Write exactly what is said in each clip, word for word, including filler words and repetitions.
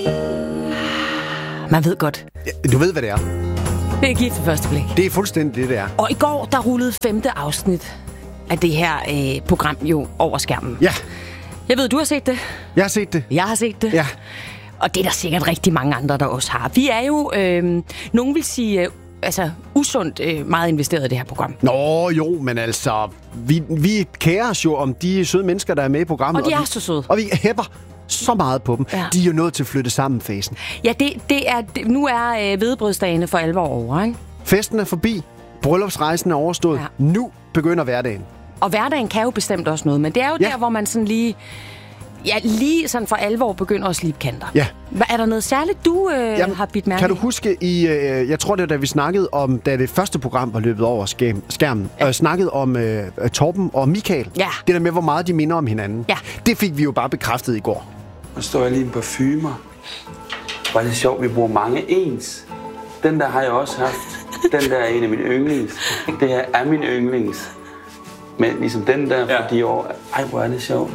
Man ved godt. Ja, du ved, hvad det er. Det er gift ved første blik. Det er fuldstændig det, det er. Og i går, der rullede femte afsnit af det her øh, program jo over skærmen. Ja. Jeg ved, du har set det. Jeg har set det. Jeg har set det. Ja. Og det er der sikkert rigtig mange andre, der også har. Vi er jo, øh, nogen vil sige, øh, altså usundt øh, meget investeret i det her program. Nå jo, men altså, vi, vi kærer os jo om de søde mennesker, der er med i programmet. Og de er og vi, så søde. Og vi hæpper så meget på dem. Ja. De er jo nødt til at flytte sammen-fasen. Ja, det, det er, det, nu er øh, hvedebrødsdagene for alvor over, ikke? Festen er forbi. Bryllupsrejsen er overstået. Ja. Nu begynder hverdagen. Og hverdagen kan jo bestemt også noget, men det er jo Ja. der, hvor man sådan lige... Ja, lige sådan for alvor begynder at slibe kanter. Ja. Hvad, er der noget særligt, du øh, Jamen, har bidt mærke kan du i? huske, i, øh, jeg tror det var, da vi snakkede om, da det første program var løbet over skærm, skærmen, ja. og snakkede om øh, Torben og Michael. Ja. Det der med, hvor meget de minder om hinanden. Ja. Det fik vi jo bare bekræftet i går. Nu står jeg lige en parfumer. Hvor er det sjovt, vi bruger mange ens. Den der har jeg også haft. Den der er en af mine yndlings. Det her er min yndlings. Men ligesom den der ja. For de år. Ej, hvor er det sjovt.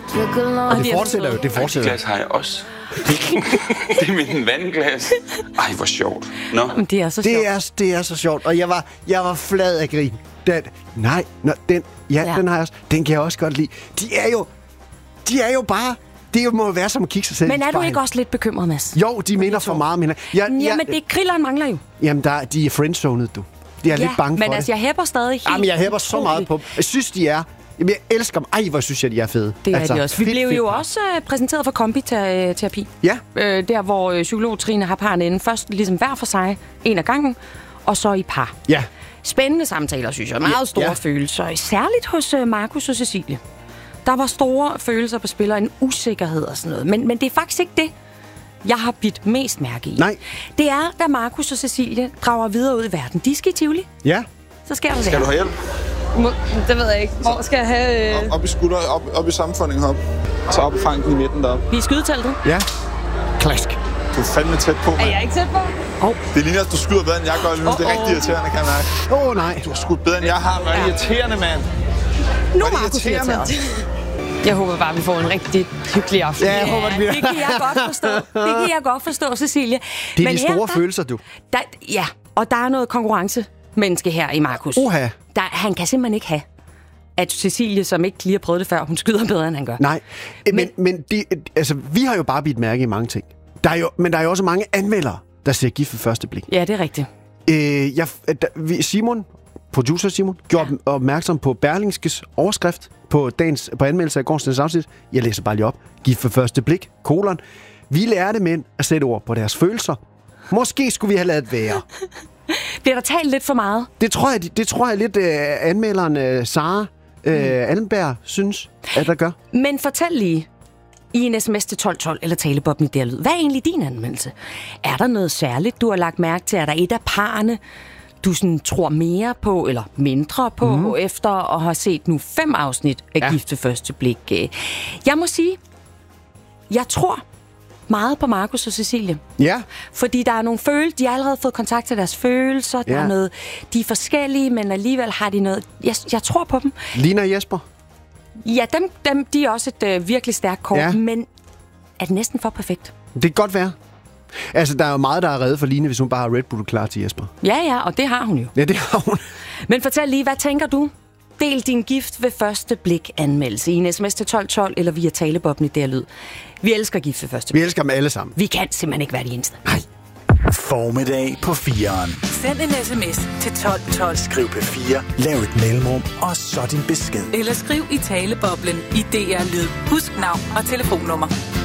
Og det fortsætter jo, det fortsætter. Ej, det glas har jeg også. Det er min vandglas. Ej, hvor sjovt. Nå. Men det er så sjovt. Det er, det er så sjovt, og jeg var, jeg var flad af grin. Den, nej, nå, den, ja, Ja. den har jeg også. Den kan jeg også godt lide. De er jo, de er jo bare, det må jo være som at kigge sig selv Men i er du spejlet. ikke også lidt bekymret, Mads? Jo, de minder for meget om hinanden. Jeg, Jamen, jeg, det krilleren mangler jo. Jamen, der, de er friendzoned, du. De er Ja, lidt bange men for altså, det. jeg hæpper stadig helt... Jamen, jeg hæpper så meget på dem. Jeg synes, de er... Jamen, jeg elsker dem. Ej, hvor synes jeg, de er fede. Det er altså, de også. Vi fedt, blev fedt jo par. også øh, præsenteret for kombiterapi. Ja. Øh, der, hvor øh, psykolog Trine har parrene inde. Først ligesom hver for sig, en af gangen, og så i par. Ja. Spændende samtaler, synes jeg. Meget Ja, store ja. følelser. Særligt hos øh, Markus og Cecilie. Der var store følelser på spil, og en usikkerhed og sådan noget. Men, men det er faktisk ikke det, jeg har bidt mest mærke i. Nej. Det er, da Markus og Cecilie drager videre ud i verden. De skal i Tivoli. Ja. Så sker der det Skal du her. have hjælp? Må, det ved jeg ikke. Hvor skal jeg have... Øh... Op, op i skulder, op, op i sammenføjningen hop. Og så op i fangen i midten deroppe. Vi er i skydeteltet. Ja. Klask. Du er fandme tæt på, Er mand. jeg ikke tæt på? Oh. Det ligner, at du skyder bedre, end jeg gør. Oh, det er oh. rigtig irriterende, kan jeg mærke. Åh, oh, nej. Du har skudt bedre, end jeg har. Hvor er det irriterende, mand. Nu er det Markus irriterende? irriteret. Jeg håber bare, vi får en rigtig hyggelig aften. Ja, jeg håber, det bliver. Det kan jeg godt forstå. Det kan jeg godt forstå, Cecilie. Det er Men de store her, der, følelser, du. Der, ja, og der er noget konkurrencemenneske her i Markus. Uha. Der, han kan simpelthen ikke have, at Cecilie, som ikke lige har prøvet det før, hun skyder bedre, end han gør. Nej, men, men, men de, altså, vi har jo bare bidt mærke i mange ting. Der er jo, men der er jo også mange anmeldere, der ser gift ved første blik. Ja, det er rigtigt. Øh, jeg, da, vi- Simon, producer Simon, gjorde ja. opmærksom på Berlingskes overskrift på, dagens, på anmeldelse af gårdsdagens afsnit. Jeg læser bare lige op. Gift ved første blik, kolon. Vi lærte mænd at sætte ord på deres følelser. Måske skulle vi have ladet være. Bliver der talt lidt for meget? Det tror jeg, det tror jeg lidt, uh, anmelderen uh, Sara uh, Allenberg synes, at der gør. Men fortæl lige i en sms til tolv tolv eller talebobben i der lyd. Hvad er egentlig din anmeldelse? Er der noget særligt, du har lagt mærke til? Er der et af parerne, du sådan tror mere på eller mindre på, mm. efter at have set nu fem afsnit af Ja. Gift ved første blik? Jeg må sige, jeg tror meget på Markus og Cecilie. Ja, Fordi der er nogle følelser, de har allerede fået kontakt til deres følelser. Der Ja. er noget, de er forskellige, men alligevel har de noget. Jeg, jeg tror på dem. Lina og Jesper. Ja, dem, dem de er også et øh, virkelig stærkt kort, Ja. men er det næsten for perfekt? Det kan godt være. Altså, der er jo meget, der er reddet for Line, hvis hun bare har Red Bull klar til Jesper. Ja, ja, og det har hun jo. Ja, det har hun. Men fortæl lige, hvad tænker du? Del din gift ved første blik anmeldelse i en sms til tolv tolv eller via talebobben i der lyd. Vi elsker gift ved første Vi blik. elsker dem alle sammen. Vi kan simpelthen ikke være de eneste. Nej. Formiddag på fireren. Send en sms til tolv tolv. Skriv P fire, lav et mellemrum, og så din besked. Eller skriv i taleboblen i D R Lyd. Husk navn og telefonnummer.